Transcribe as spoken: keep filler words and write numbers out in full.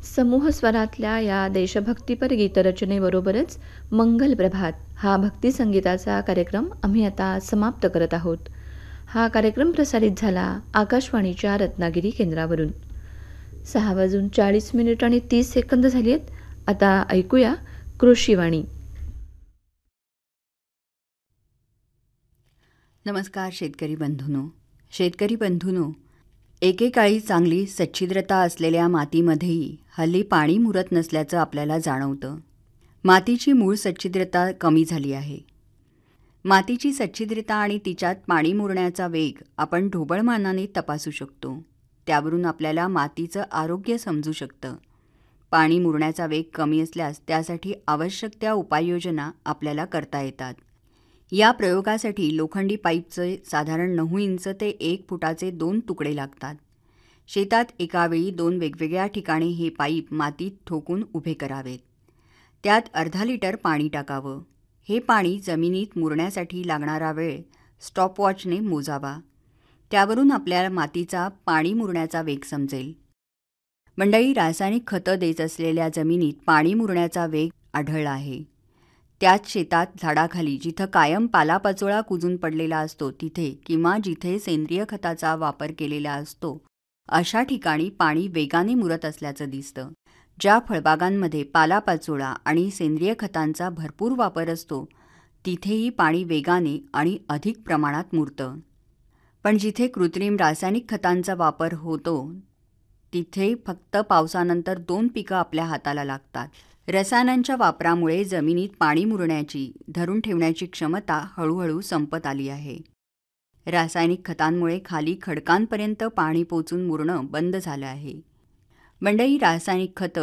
समूह स्वरातल्या या देशभक्तीपर गीतरचनेबरोबरच मंगल प्रभात हा भक्तिसंगीताचा कार्यक्रम आम्ही आता समाप्त करत आहोत. हा कार्यक्रम प्रसारित झाला आकाशवाणीच्या रत्नागिरी केंद्रावरून. सहा वाजून चाळीस मिनिट आणि तीस सेकंद झाली आहेत. आता ऐकूया कृषीवाणी. नमस्कार शेतकरी बंधूंनो. शेतकरी बंधूंनो, एकेकाळी चांगली सच्छिद्रता असलेल्या मातीमध्येही हल्ली पाणी मुरत नसल्याचं आपल्याला जाणवतं. मातीची मूळ सच्छिद्रता कमी झाली आहे. मातीची सच्छिद्रता आणि तिच्यात पाणी मुरण्याचा वेग आपण ढोबळमानाने तपासू शकतो. त्यावरून आपल्याला मातीचं आरोग्य समजू शकतं. पाणी मुरण्याचा वेग कमी असल्यास त्यासाठी आवश्यक त्या उपाययोजना आपल्याला करता येतात. या प्रयोगासाठी लोखंडी पाईपचे साधारण नऊ इंच ते एक फुटाचे दोन तुकडे लागतात. शेतात एकावेळी दोन वेगवेगळ्या ठिकाणी हे पाईप मातीत ठोकून उभे करावेत. त्यात अर्धा लिटर पाणी टाकावं. हे पाणी जमिनीत मुरण्यासाठी लागणारा वेळ स्टॉपवॉचने मोजावा. त्यावरून आपल्याला मातीचा पाणी मुरण्याचा वेग समजेल. मंडळी, रासायनिक खतं देत असलेल्या जमिनीत पाणी मुरण्याचा वेग आढळला आहे. त्याच शेतात झाडाखाली जिथं कायम पालापाचोळा कुजून पडलेला असतो तिथे किंवा जिथे सेंद्रिय खताचा वापर केलेला असतो अशा ठिकाणी पाणी वेगाने मुरत असल्याचं दिसतं. ज्या फळबागांमध्ये पालापाचोळा आणि सेंद्रिय खतांचा भरपूर वापर असतो तिथेही पाणी वेगाने आणि अधिक प्रमाणात मुरतं. पण जिथे कृत्रिम रासायनिक खतांचा वापर होतो तिथे फक्त पावसानंतर दोन पिकं आपल्या हाताला लागतात. रसायनांच्या वापरामुळे जमिनीत पाणी मुरण्याची, धरून ठेवण्याची क्षमता हळूहळू संपत आली आहे. रासायनिक खतांमुळे खाली खडकांपर्यंत पाणी पोचून मुरणं बंद झालं आहे. मंडळी, रासायनिक खतं